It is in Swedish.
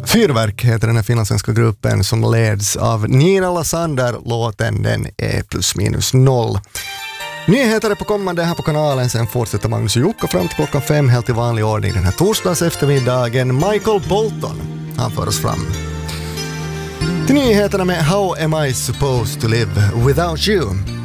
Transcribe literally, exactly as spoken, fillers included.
Fyrverk heter den här finlandssvenska gruppen som leds av Nina Lassander. Låten den är plus minus noll. Nyheter är på kommande här på kanalen. Sen fortsätter Magnus och Jukka fram till klockan fem helt i vanlig ordning den här torsdags eftermiddagen. Michael Bolton, han för oss fram till nyheterna med How am I supposed to live without you?